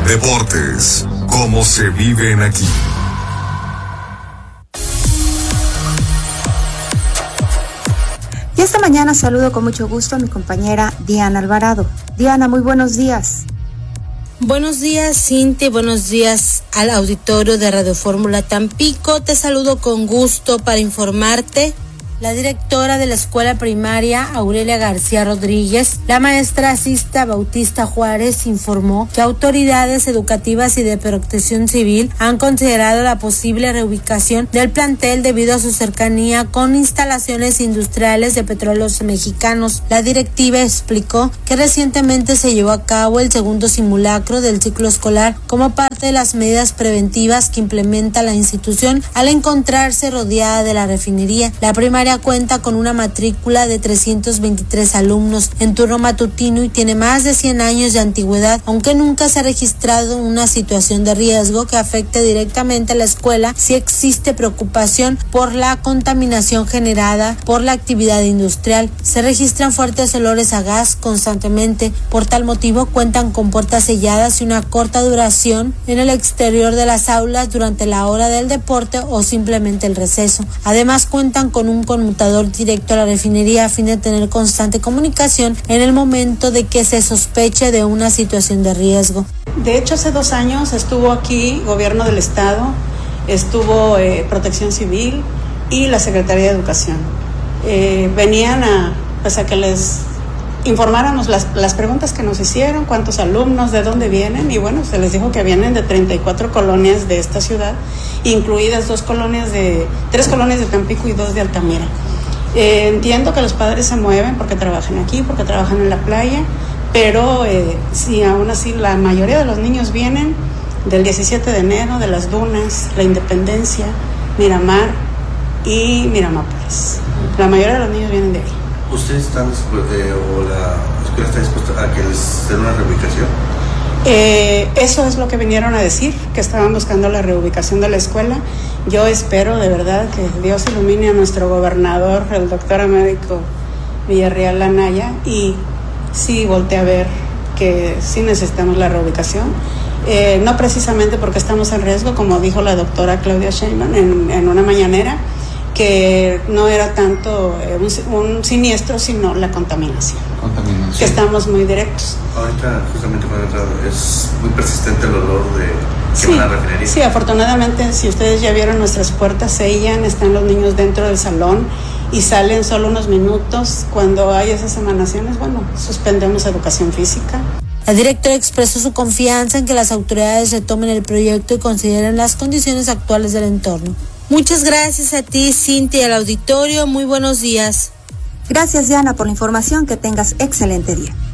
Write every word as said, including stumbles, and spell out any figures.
Deportes, cómo se viven aquí. Y esta mañana saludo con mucho gusto a mi compañera Diana Alvarado. Diana, muy buenos días. Buenos días, Cintia, buenos días al auditorio de Radio Fórmula Tampico. Te saludo con gusto para informarte. La directora de la escuela primaria, Aurelia García Rodríguez, la maestra Sista Bautista Juárez, informó que autoridades educativas y de protección civil han considerado la posible reubicación del plantel debido a su cercanía con instalaciones industriales de Petróleos Mexicanos. La directiva explicó que recientemente se llevó a cabo el segundo simulacro del ciclo escolar como parte de las medidas preventivas que implementa la institución al encontrarse rodeada de la refinería. La primaria cuenta con una matrícula de trescientos veintitrés alumnos en turno matutino y tiene más de cien años de antigüedad, aunque nunca se ha registrado una situación de riesgo que afecte directamente a la escuela. Sí existe preocupación por la contaminación generada por la actividad industrial. Se registran fuertes olores a gas constantemente. Por tal motivo cuentan con puertas selladas y una corta duración en el exterior de las aulas durante la hora del deporte o simplemente el receso. Además cuentan con un conmutador directo a la refinería a fin de tener constante comunicación en el momento de que se sospeche de una situación de riesgo. De hecho, hace dos años estuvo aquí Gobierno del Estado, estuvo eh, Protección Civil y la Secretaría de Educación. Eh, venían a, pues a que les informáramos las, las preguntas que nos hicieron, cuántos alumnos, de dónde vienen, y bueno, se les dijo que vienen de treinta y cuatro colonias de esta ciudad, incluidas dos colonias de, tres colonias de Tampico y dos de Altamira. Eh, entiendo que los padres se mueven porque trabajan aquí, porque trabajan en la playa, pero eh, sí, aún así la mayoría de los niños vienen del diecisiete de enero, de las Dunas, la Independencia, Miramar y Miramápolis. La mayoría de los niños vienen de ahí. ¿Ustedes están, eh, o la escuela está dispuesta a que les den una reubicación? Eh, eso es lo que vinieron a decir, que estaban buscando la reubicación de la escuela. Yo espero de verdad que Dios ilumine a nuestro gobernador, el doctor médico Villarreal Anaya, y sí voltee a ver que sí necesitamos la reubicación. Eh, no precisamente porque estamos en riesgo, como dijo la doctora Claudia Sheinbaum en, en una mañanera, que no era tanto eh, un, un siniestro, sino la contaminación. Contaminación. Que estamos muy directos. Ahorita, justamente cuando he entrado, es muy persistente el olor de sí, quemar la refinería. Sí, afortunadamente, si ustedes ya vieron, nuestras puertas sellan, están los niños dentro del salón y salen solo unos minutos. Cuando hay esas emanaciones, bueno, suspendemos educación física. La directora expresó su confianza en que las autoridades retomen el proyecto y consideren las condiciones actuales del entorno. Muchas gracias a ti, Cintia, y al auditorio. Muy buenos días. Gracias, Diana, por la información. Que tengas excelente día.